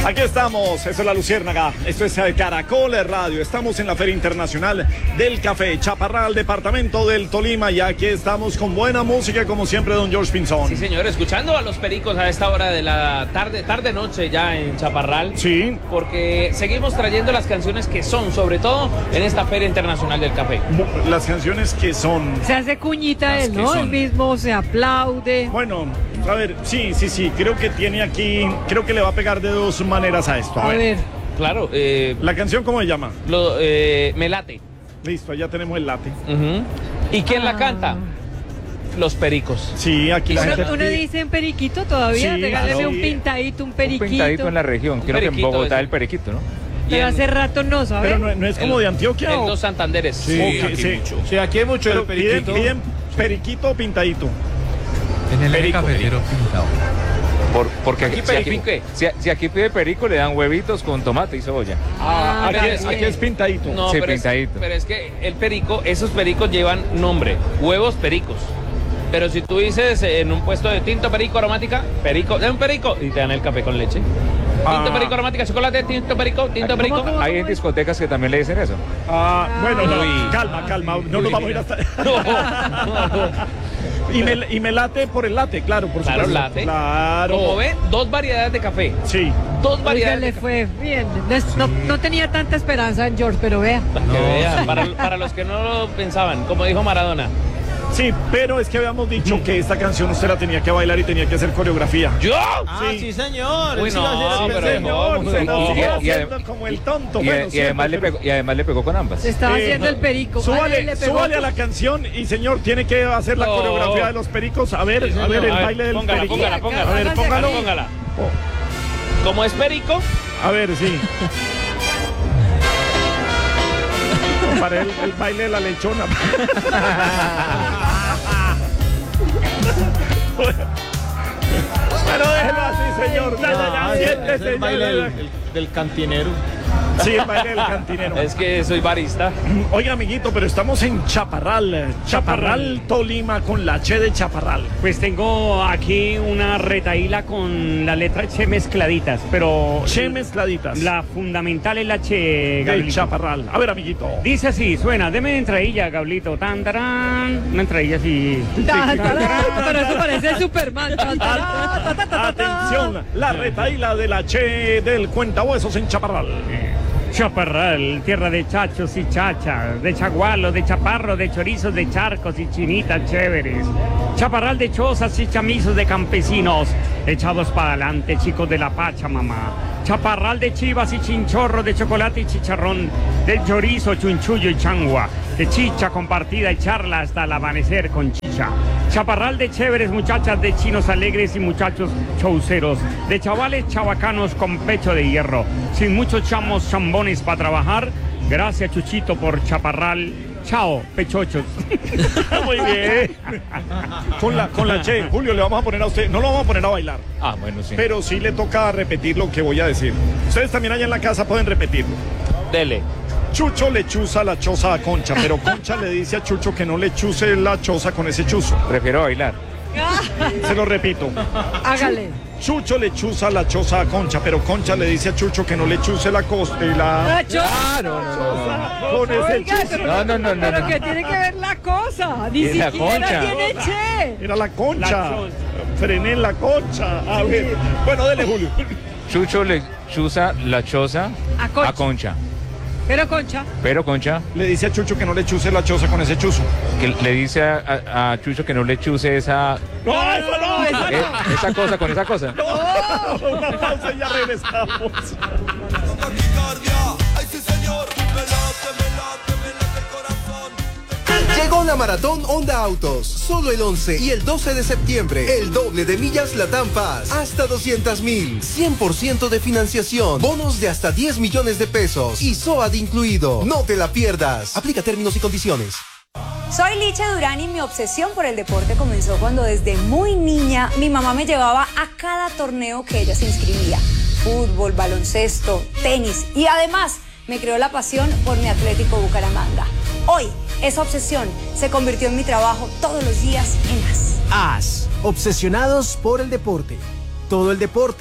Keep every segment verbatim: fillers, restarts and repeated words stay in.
Aquí estamos, eso es La Luciérnaga, esto es Caracol Radio, estamos en la Feria Internacional del Café, Chaparral, departamento del Tolima, y aquí estamos con buena música, como siempre, don George Pinzón. Sí, señor, escuchando a los pericos a esta hora de la tarde, tarde-noche ya en Chaparral. Sí. Porque seguimos trayendo las canciones que son, sobre todo en esta Feria Internacional del Café. Las canciones que son... Se hace cuñita él, ¿no? son. El mismo se aplaude. Bueno, a ver, sí, sí, sí, creo que tiene aquí, creo que le va a pegar de dos maneras a esto. A, A ver. ver. Claro. Eh, ¿La canción cómo se llama? Lo, eh, me late. Listo, ya tenemos el late. Uh-huh. ¿Y quién Ah. la canta? Los pericos. Sí, aquí la Uno, gente... uno dice en periquito todavía, Sí, regáleme claro. un pintadito, un periquito. Un pintadito en la región, creo que en periquito Bogotá ese. el periquito, ¿no? Pero hace rato no, ¿sabes? Pero no, no es como El- de Antioquia, En ¿o? los Santanderes. Sí, aquí sí. mucho. Sí, aquí hay mucho Pero de piden, periquito. piden periquito o pintadito. En el eje Perico, cafetero pintado. Por, porque aquí, Aquí si, aquí, perico. si, si aquí pide perico, le dan huevitos con tomate y cebolla. Ah, aquí, pero es, es aquí que- es pintadito. No, Sí, pero, es, pintadito. pero es que el perico, esos pericos llevan nombre, huevos pericos. Pero si tú dices en un puesto de tinto perico aromática, perico, de un perico, y te dan el café con leche. Tinto Ah. perico aromática, chocolate, tinto perico, tinto perico. ¿Cómo? Hay en discotecas que también le dicen eso. Ah, bueno, no, Uy. calma, calma, no nos vamos a ir hasta... No. y, me, y me late por el late, claro, por Claro, supuesto. late. Claro. Como ven, dos variedades de café. Sí. Dos Oiga, variedades le de café. fue bien. No, es- no- no tenía tanta esperanza en George, pero vea. Para que vean, para, para los que no lo pensaban, como dijo Maradona. Sí, pero es que habíamos dicho que esta canción usted la tenía que bailar y tenía que hacer coreografía. ¿Yo? Ah, sí, señor. Uy, Él sí va a no, hacer el pero señor. Señor, se nos no. sigue Y- y- haciendo como el tonto. Y, Bueno, y además siempre, le pero- pegó, y además le pegó con ambas. Se estaba Eh, haciendo el perico. Ay, Súbale, le pegó. súbale a la canción y señor, tiene que hacer la No. coreografía de los pericos. A ver, a ver el A ver, baile del póngala, perico. póngala, póngala. A ver, Hágase póngalo. aquí. Póngala. Como es perico, A ver, sí. Para el, el baile de la lechona. Pero déjelo así, señor. Ya, ya, ya, Ah, es- siéntese, es el ya, baile ya, del, ya. el- del cantinero. Sí, el baile del cantinero. es que soy barista. Oiga, amiguito, pero estamos en Chaparral. Chaparral, Tolima, con la Che de Chaparral. Pues tengo aquí una retaíla con la letra Che mezcladitas, pero Che mezcladitas. la fundamental es la Che, de Gablito. Chaparral. A ver, amiguito. Dice así, suena, deme entradilla, Gablito, tan, tarán, una entradilla así. Ta, ta, ta, pero eso parece Superman. Ta, ta, ta, ta, ta, ta, ta. Atención, la retaíla de la Che del Cuentahuesos en Chaparral. Chaparral, tierra de chachos y chachas, de chagualos, de chaparros, de chorizos, de charcos y chinitas chéveres. Chaparral de chozas y chamizos de campesinos, echados para adelante, chicos de la Pachamama. Chaparral de chivas y chinchorros, de chocolate y chicharrón, de chorizo, chunchullo y changua, de chicha compartida y charla hasta el amanecer con chicha. Chaparral de chéveres muchachas, de chinos alegres y muchachos chauceros, de chavales chavacanos con pecho de hierro, sin muchos chamos chambones para trabajar. Gracias, Chuchito, por Chaparral. Chao, pechochos. Muy bien. Con la, con la Che, Julio, le vamos a poner a usted, no lo vamos a poner a bailar, Ah, bueno, sí. pero sí le toca repetir lo que voy a decir. Ustedes también allá en la casa pueden repetirlo. Dele. Chucho le chuza la choza a Concha, pero Concha le dice a Chucho que no le chuce la choza con ese chuzo. Prefiero bailar. Se lo repito. Hágale. Chucho le chuza la choza a Concha, pero Concha le dice a Chucho que no le chuce la costa y la... Ah, Cho- Ah, no, no, no. Con ese Oiga, chuzo. pero, No, no, no, no, pero no. que tiene que ver la cosa. Ni Es la siquiera concha. tiene Che. Era la Concha. La choza. Frené la Concha. A ver. Bueno, dele, Julio. Chucho le chuza la choza A Concha. a Concha. Pero Concha. Pero Concha, Le dice a Chucho que no le chuce la choza con ese chuzo. que le dice a, a- a Chucho que no le chuse esa, No, eso no, eso eh, esa cosa con esa cosa. no. Una pausa y ya regresamos. Llegó la maratón Honda Autos, solo el once y el doce de septiembre. El doble de millas Latam Paz, hasta doscientas mil, cien por ciento de financiación, bonos de hasta diez millones de pesos y S O A D incluido. No te la pierdas. Aplica términos y condiciones. Soy Licha Durán y mi obsesión por el deporte comenzó cuando desde muy niña mi mamá me llevaba a cada torneo que ella se inscribía. Fútbol, baloncesto, tenis y además me creó la pasión por mi Atlético Bucaramanga. Hoy, esa obsesión se convirtió en mi trabajo todos los días en A S. A S, obsesionados por el deporte. Todo el deporte,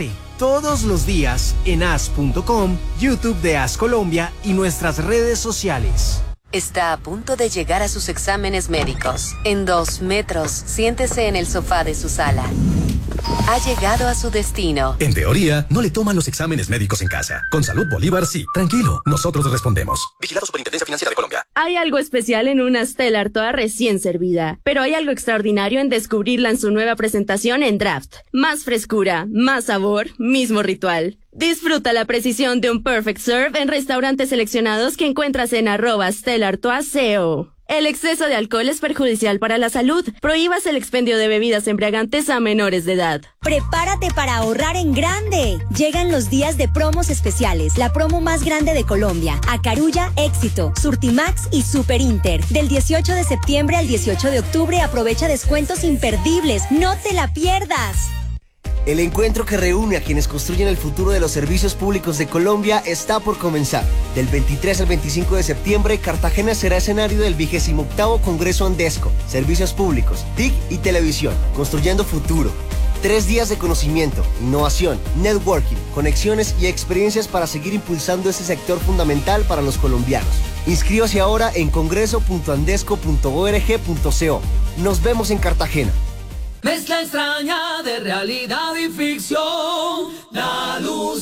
todos los días en as punto com, YouTube de As Colombia y nuestras redes sociales. Está a punto de llegar a sus exámenes médicos. En dos metros, siéntese en el sofá de su sala. Ha llegado a su destino. En teoría, no le toman los exámenes médicos en casa. Con Salud Bolívar, sí. Tranquilo, nosotros respondemos. Vigilado Superintendencia Financiera de Colombia. Hay algo especial en una Stella Artois recién servida, pero hay algo extraordinario en descubrirla en su nueva presentación en Draft. Más frescura, más sabor, mismo ritual. Disfruta la precisión de un Perfect Serve en restaurantes seleccionados que encuentras en arroba Stella Artois C O. El exceso de alcohol es perjudicial para la salud. Prohíbas el expendio de bebidas embriagantes a menores de edad. Prepárate para ahorrar en grande. Llegan los días de promos especiales, la promo más grande de Colombia. Acarulla, Éxito, Surtimax y Super Inter. Del dieciocho de septiembre al dieciocho de octubre aprovecha descuentos imperdibles. No te la pierdas. El encuentro que reúne a quienes construyen el futuro de los servicios públicos de Colombia está por comenzar. Del veintitrés al veinticinco de septiembre, Cartagena será escenario del vigésimo octavo Congreso Andesco, Servicios Públicos, T I C y Televisión, construyendo futuro. Tres días de conocimiento, innovación, networking, conexiones y experiencias para seguir impulsando este sector fundamental para los colombianos. Inscríbase ahora en congreso punto andesco punto org punto co. Nos vemos en Cartagena. Mezcla extraña de realidad y ficción, La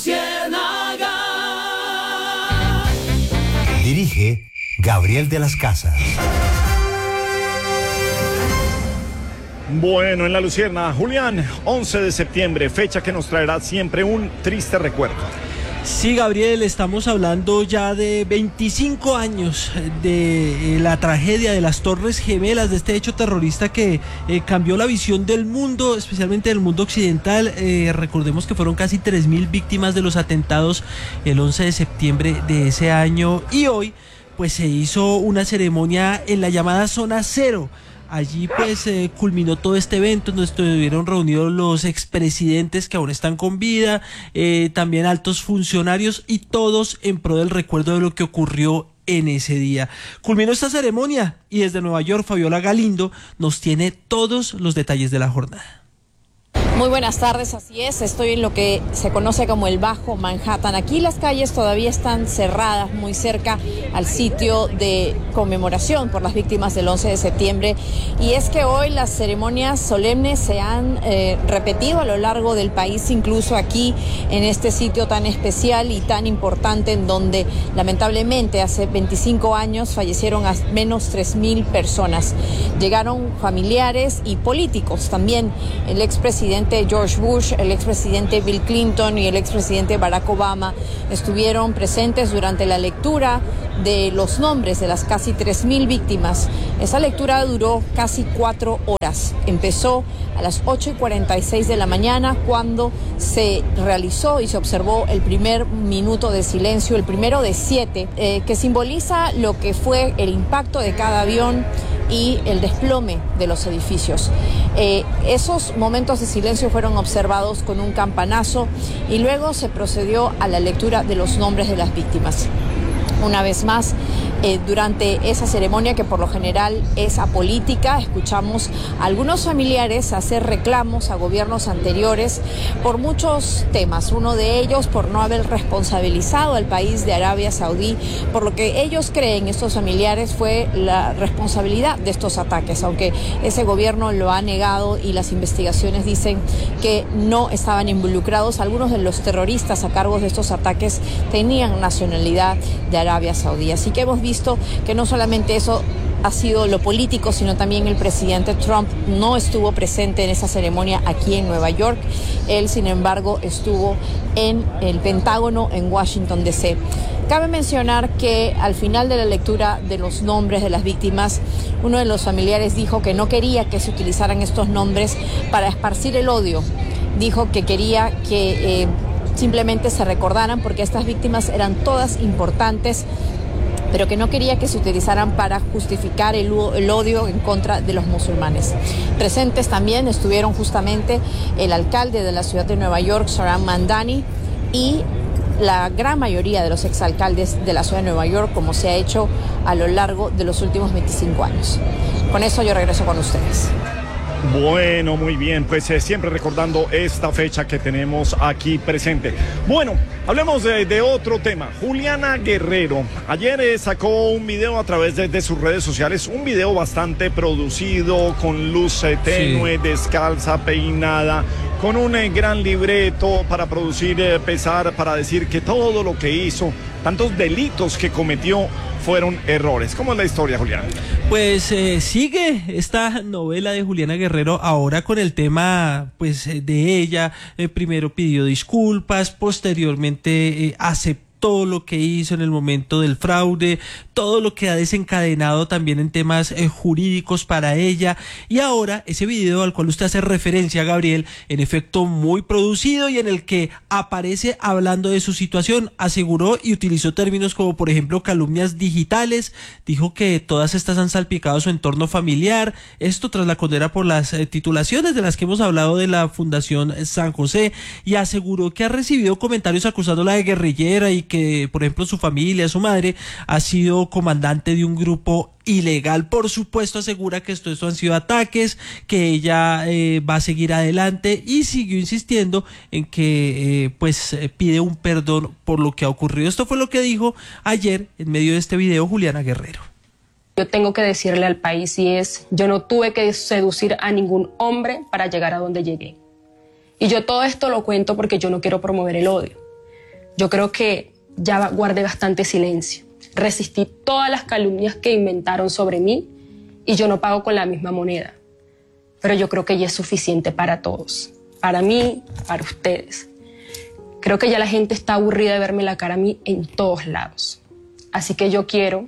Luciérnaga. Dirige Gabriel de las Casas. Bueno, en La Lucierna, Julián, once de septiembre, fecha que nos traerá siempre un triste recuerdo. Sí, Gabriel, estamos hablando ya de veinticinco años de eh, la tragedia de las Torres Gemelas, de este hecho terrorista que eh, cambió la visión del mundo, especialmente del mundo occidental. Eh, recordemos que fueron casi tres mil víctimas de los atentados el once de septiembre de ese año, y hoy pues se hizo una ceremonia en la llamada Zona Cero. Allí pues eh, culminó todo este evento donde estuvieron reunidos los expresidentes que aún están con vida, eh, también altos funcionarios, y todos en pro del recuerdo de lo que ocurrió en ese día. Culminó esta ceremonia y desde Nueva York Fabiola Galindo nos tiene todos los detalles de la jornada. Muy buenas tardes, así es, estoy en lo que se conoce como el Bajo Manhattan. Aquí las calles todavía están cerradas, muy cerca al sitio de conmemoración por las víctimas del once de septiembre. Y es que hoy las ceremonias solemnes se han eh, repetido a lo largo del país, incluso aquí en este sitio tan especial y tan importante, en donde lamentablemente hace veinticinco años fallecieron al menos tres mil personas. Llegaron familiares y políticos también. El expresidente George Bush, el expresidente Bill Clinton y el expresidente Barack Obama estuvieron presentes durante la lectura de los nombres de las casi tres mil víctimas. Esa lectura duró casi cuatro horas. Empezó a las ocho y cuarenta y seis de la mañana, cuando se realizó y se observó el primer minuto de silencio, el primero de siete, eh, que simboliza lo que fue el impacto de cada avión y el desplome de los edificios. Eh, esos momentos de silencio fueron observados con un campanazo y luego se procedió a la lectura de los nombres de las víctimas. Una vez más, eh, durante esa ceremonia, que por lo general es apolítica, escuchamos a algunos familiares hacer reclamos a gobiernos anteriores por muchos temas. Uno de ellos por no haber responsabilizado al país de Arabia Saudí, por lo que ellos creen, estos familiares, fue la responsabilidad de estos ataques, aunque ese gobierno lo ha negado y las investigaciones dicen que no estaban involucrados. Algunos de los terroristas a cargo de estos ataques tenían nacionalidad de Arabia Saudí. Así que hemos visto que no solamente eso ha sido lo político, sino también el presidente Trump no estuvo presente en esa ceremonia aquí en Nueva York. Él, sin embargo, estuvo en el Pentágono en Washington, D C Cabe mencionar que al final de la lectura de los nombres de las víctimas, uno de los familiares dijo que no quería que se utilizaran estos nombres para esparcir el odio. Dijo que quería que eh, simplemente se recordaran, porque estas víctimas eran todas importantes, pero que no quería que se utilizaran para justificar el, el odio en contra de los musulmanes. Presentes también estuvieron justamente el alcalde de la ciudad de Nueva York, Zohran Mamdani, y la gran mayoría de los exalcaldes de la ciudad de Nueva York, como se ha hecho a lo largo de los últimos veinticinco años. Con eso yo regreso con ustedes. Bueno, muy bien, pues eh, siempre recordando esta fecha que tenemos aquí presente. Bueno, hablemos de, de otro tema. Juliana Guerrero, ayer eh, sacó un video a través de, de sus redes sociales, un video bastante producido, con luz eh, tenue, sí. descalza, peinada, con un eh, gran libreto para producir eh, pesar, para decir que todo lo que hizo, tantos delitos que cometió, fueron errores. ¿Cómo es la historia, Julián? Pues eh, sigue esta novela de Juliana Guerrero ahora con el tema pues de ella. Eh, primero pidió disculpas, posteriormente eh, aceptó todo lo que hizo en el momento del fraude, todo lo que ha desencadenado también en temas eh, jurídicos para ella, y ahora ese video al cual usted hace referencia, Gabriel, en efecto muy producido y en el que aparece hablando de su situación, aseguró y utilizó términos como por ejemplo calumnias digitales, dijo que todas estas han salpicado su entorno familiar, esto tras la condena por las eh, titulaciones de las que hemos hablado de la Fundación San José, y aseguró que ha recibido comentarios acusándola de guerrillera y que, por ejemplo, su familia, su madre, ha sido comandante de un grupo ilegal. Por supuesto, asegura que esto, esto han sido ataques, que ella eh, va a seguir adelante, y siguió insistiendo en que eh, pues eh, pide un perdón por lo que ha ocurrido. Esto fue lo que dijo ayer en medio de este video Juliana Guerrero. Yo tengo que decirle al país, y es, yo no tuve que seducir a ningún hombre para llegar a donde llegué. Y yo todo esto lo cuento porque yo no quiero promover el odio. Yo creo que ya guardé bastante silencio. Resistí todas las calumnias que inventaron sobre mí y yo no pago con la misma moneda. Pero yo creo que ya es suficiente para todos. Para mí, para ustedes. Creo que ya la gente está aburrida de verme la cara a mí en todos lados. Así que yo quiero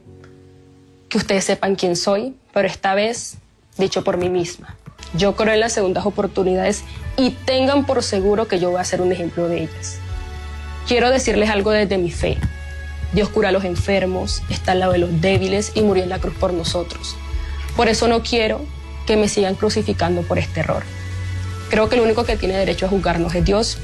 que ustedes sepan quién soy, pero esta vez dicho por mí misma. Yo creo en las segundas oportunidades y tengan por seguro que yo voy a ser un ejemplo de ellas. Quiero decirles algo desde mi fe. Dios cura a los enfermos, está al lado de los débiles y murió en la cruz por nosotros. Por eso no quiero que me sigan crucificando por este error. Creo que el único que tiene derecho a juzgarnos es Dios.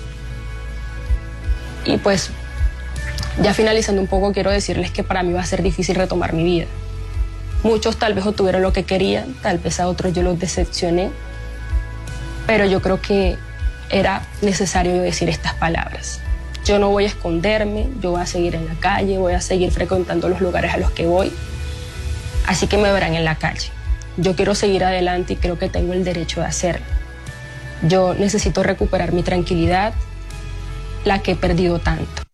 Y pues, ya finalizando un poco, quiero decirles que para mí va a ser difícil retomar mi vida. Muchos tal vez obtuvieron lo que querían, tal vez a otros yo los decepcioné, pero yo creo que era necesario yo decir estas palabras. Yo no voy a esconderme, yo voy a seguir en la calle, voy a seguir frecuentando los lugares a los que voy. Así que me verán en la calle. Yo quiero seguir adelante y creo que tengo el derecho de hacerlo. Yo necesito recuperar mi tranquilidad, la que he perdido tanto.